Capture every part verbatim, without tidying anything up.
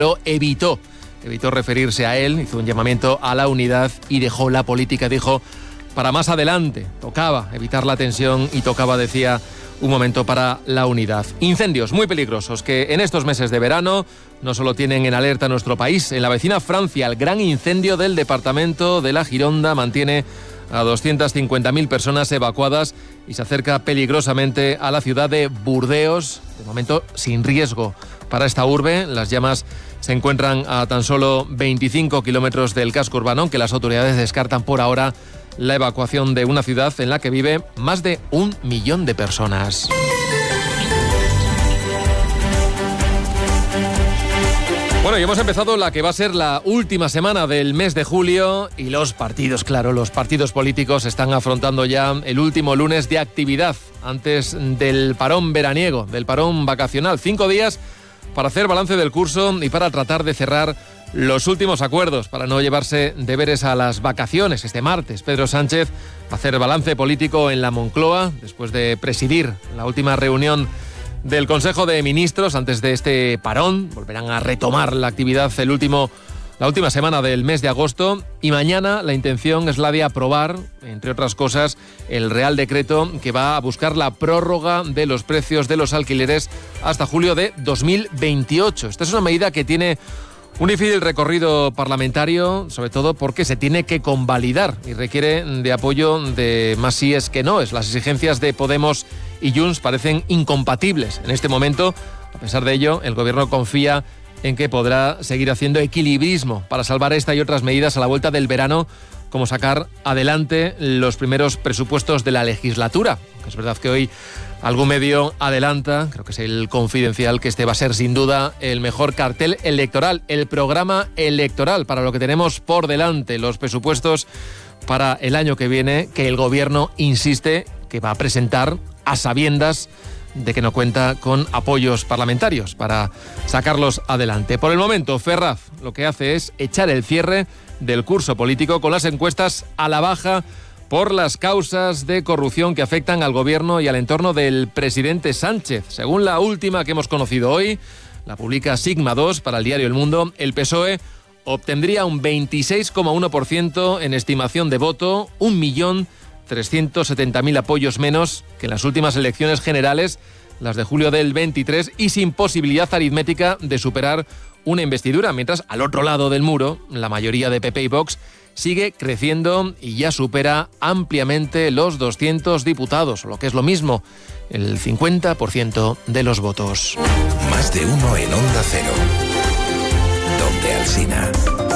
pero evitó, evitó referirse a él, hizo un llamamiento a la unidad y dejó la política, dijo, para más adelante. Tocaba evitar la tensión y tocaba, decía, un momento para la unidad. Incendios muy peligrosos que en estos meses de verano no solo tienen en alerta a nuestro país. En la vecina Francia, el gran incendio del departamento de la Gironda mantiene a doscientas cincuenta mil personas evacuadas y se acerca peligrosamente a la ciudad de Burdeos, de momento sin riesgo para esta urbe. Las llamas se encuentran a tan solo veinticinco kilómetros del casco urbano, aunque las autoridades descartan por ahora la evacuación de una ciudad en la que vive más de un millón de personas. Bueno, y hemos empezado la que va a ser la última semana del mes de julio y los partidos, claro, los partidos políticos están afrontando ya el último lunes de actividad antes del parón veraniego, del parón vacacional. Cinco días para hacer balance del curso y para tratar de cerrar los últimos acuerdos, para no llevarse deberes a las vacaciones. Este martes, Pedro Sánchez va a hacer balance político en la Moncloa, después de presidir la última reunión del Consejo de Ministros antes de este parón. Volverán a retomar la actividad el último, la última semana del mes de agosto, y mañana la intención es la de aprobar, entre otras cosas, el Real Decreto que va a buscar la prórroga de los precios de los alquileres hasta julio de dos mil veintiocho. Esta es una medida que tiene un difícil recorrido parlamentario, sobre todo porque se tiene que convalidar y requiere de apoyo de más síes que noes. Las exigencias de Podemos y Junts parecen incompatibles en este momento. A pesar de ello, el Gobierno confía en que podrá seguir haciendo equilibrismo para salvar esta y otras medidas a la vuelta del verano, como sacar adelante los primeros presupuestos de la legislatura. Es verdad que hoy algún medio adelanta, creo que es el Confidencial, que este va a ser sin duda el mejor cartel electoral, el programa electoral para lo que tenemos por delante, los presupuestos para el año que viene, que el Gobierno insiste que va a presentar a sabiendas de que no cuenta con apoyos parlamentarios para sacarlos adelante. Por el momento, Ferraz lo que hace es echar el cierre del curso político con las encuestas a la baja por las causas de corrupción que afectan al gobierno y al entorno del presidente Sánchez. Según la última que hemos conocido hoy, la publica Sigma dos para el diario El Mundo, el P S O E obtendría un veintiséis coma uno por ciento en estimación de voto, un millón trescientos setenta mil apoyos menos que en las últimas elecciones generales, las de julio del veintitrés, y sin posibilidad aritmética de superar una investidura, mientras al otro lado del muro, la mayoría de P P y Vox sigue creciendo y ya supera ampliamente los doscientos diputados, o lo que es lo mismo, el cincuenta por ciento de los votos. Más de uno en Onda Cero. Donde Alsina.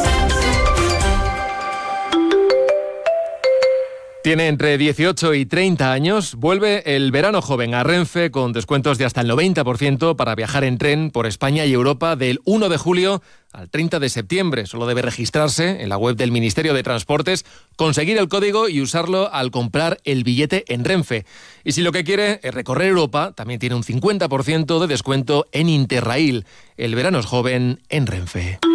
Tiene entre dieciocho y treinta años, vuelve el verano joven a Renfe con descuentos de hasta el noventa por ciento para viajar en tren por España y Europa del uno de julio al treinta de septiembre. Solo debe registrarse en la web del Ministerio de Transportes, conseguir el código y usarlo al comprar el billete en Renfe. Y si lo que quiere es recorrer Europa, también tiene un cincuenta por ciento de descuento en Interrail. El verano es joven en Renfe.